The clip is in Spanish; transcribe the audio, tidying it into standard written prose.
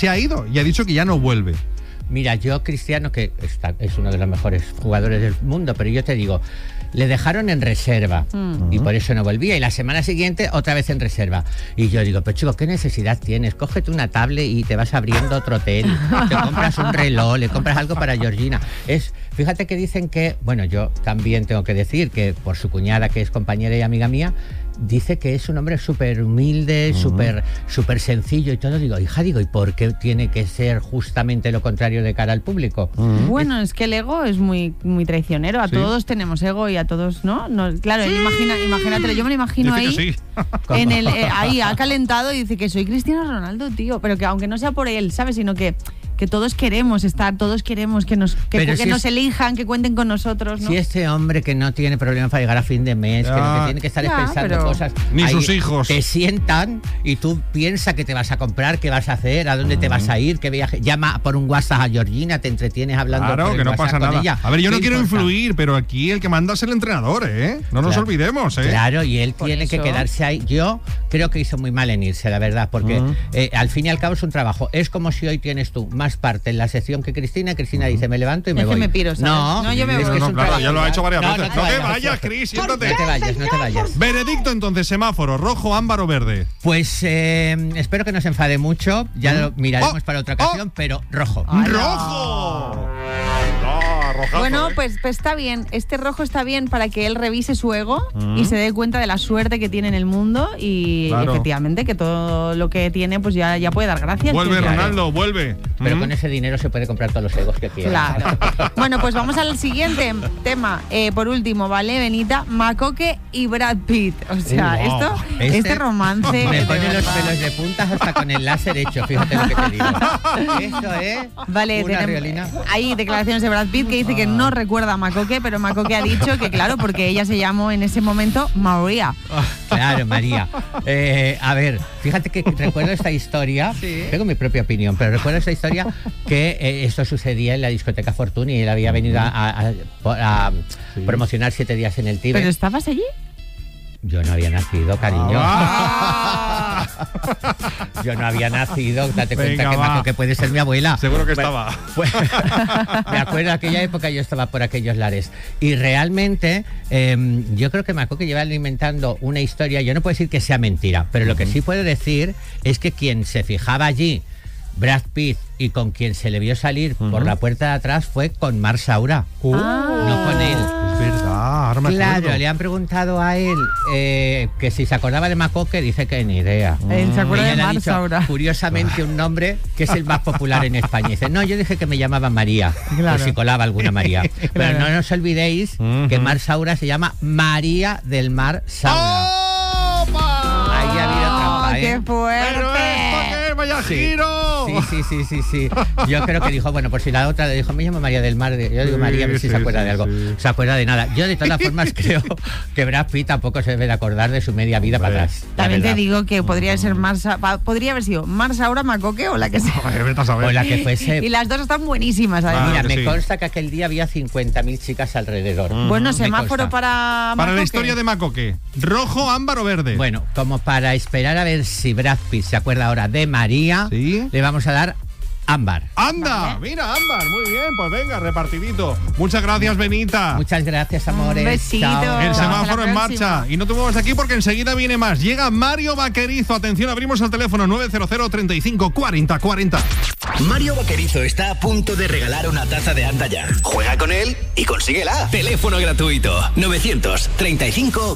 se ha ido y ha dicho que ya no vuelve. Mira, yo Cristiano, que es uno de los mejores jugadores del mundo, pero yo te digo, le dejaron en reserva y por eso no volvía. Y la semana siguiente otra vez en reserva. Y yo digo, pero chico, ¿qué necesidad tienes? Cógete una tablet y te vas abriendo otro hotel. Te compras un reloj, le compras algo para Georgina. Fíjate que dicen que, bueno, yo también tengo que decir que por su cuñada, que es compañera y amiga mía, dice que es un hombre súper humilde, súper sencillo y todo. Digo, hija, ¿y por qué tiene que ser justamente lo contrario de cara al público? Bueno, es que el ego es muy, muy traicionero. Todos tenemos ego y a todos, ¿no? Claro, él imagínatelo, yo me lo imagino dice ahí. Que sí. Ahí ha calentado y dice que soy Cristiano Ronaldo, tío. Pero que aunque no sea por él, ¿sabes? Sino que todos queremos estar, todos queremos que nos elijan, que cuenten con nosotros, ¿no? Si este hombre que no tiene problemas para llegar a fin de mes, que lo que tiene que estar es pensando cosas. Ni sus hijos. Te sientan y tú piensas que te vas a comprar, qué vas a hacer, a dónde te vas a ir, qué viaje. Llama por un WhatsApp a Georgina, te entretienes hablando. Claro, que no pasa nada. Ella. A ver, yo no quiero influir, pero aquí el que manda es el entrenador, ¿eh? No nos olvidemos, ¿eh? Claro, y él tiene que quedarse ahí. Yo creo que hizo muy mal en irse, la verdad, porque al fin y al cabo es un trabajo. Es como si hoy tienes tú más parte en la sección que Cristina, y Cristina dice, me levanto y me voy. Es que me piro, ¿sabes? No, yo me voy. Claro, ya lo ha hecho varias veces. No te vayas, Cris, siéntate. No te vayas. Veredicto, entonces, semáforo, rojo, ámbar o verde. Pues espero que no se enfade mucho, ya lo miraremos para otra ocasión, pero rojo. ¡Rojo! Rojazo, bueno, pues está bien. Este rojo está bien para que él revise su ego y se dé cuenta de la suerte que tiene en el mundo y efectivamente que todo lo que tiene pues ya puede dar gracias. Vuelve, Ronaldo, vuelve. Pero con ese dinero se puede comprar todos los egos que quiera. Claro. Bueno, pues vamos al siguiente tema. Por último, ¿vale, Benita? Macoque y Brad Pitt. O sea, este romance... Me pone los pelos de puntas hasta con el láser hecho, fíjate lo que te digo. Esto es una riolina. Hay declaraciones de Brad Pitt que dice que no recuerda a Macoque, pero Macoque ha dicho que claro, porque ella se llamó en ese momento María. Claro, María. A ver, fíjate que recuerdo esta historia, tengo mi propia opinión, pero recuerdo esta historia que esto sucedía en la discoteca Fortuny y él había venido a promocionar 7 días en el Tíbet. ¿Pero estabas allí? Yo no había nacido, cariño. Yo no había nacido. Date cuenta que puede ser mi abuela. Seguro que estaba. Me acuerdo de aquella época, yo estaba por aquellos lares. Y realmente, yo creo que Macoque lleva alimentando una historia. Yo no puedo decir que sea mentira, pero lo que sí puedo decir es que quien se fijaba allí, Brad Pitt, y con quien se le vio salir por la puerta de atrás fue con Marc Saura, no con él. Es verdad, ahora me acuerdo. Claro, le han preguntado a él que si se acordaba de Macoque, dice que ni idea. Él se acuerda de Marc Saura. Curiosamente, un nombre que es el más popular en España. Dice, no, yo dije que me llamaba María, por si colaba alguna María. Pero no nos olvidéis que Marc Saura se llama María del Mar Saura. Ahí ha habido trampa, ¿eh? ¡Qué fuerte! ¡Pero esto qué! ¡Vaya giro! Sí. Yo creo que dijo, bueno, por si la otra le dijo, me llamo María del Mar. Yo digo María, a ver si se acuerda de algo. Se acuerda de nada. Yo, de todas formas, creo que Brad Pitt tampoco se debe de acordar de su media vida para atrás. También te digo que podría haber sido Marc Saura, Macoque o la que sea. O la que fuese. Y las dos están buenísimas, además. Mira, me consta que aquel día había 50.000 chicas alrededor. Bueno, semáforo para Macoque. Para la historia de Macoque. ¿Rojo, ámbar o verde? Bueno, como para esperar a ver si Brad Pitt se acuerda ahora de María, le vamos a dar ámbar. ¡Anda! Mira, ámbar. Muy bien, pues venga, repartidito. Muchas gracias, Benita. Muchas gracias, amores. Un besito. Chao. El semáforo en marcha. Y no te muevas aquí porque enseguida viene más. Llega Mario Vaquerizo. Atención, abrimos el teléfono 900 35 40 40. Mario Vaquerizo está a punto de regalar una taza de Anda Ya. Juega con él y consíguela. Teléfono gratuito 935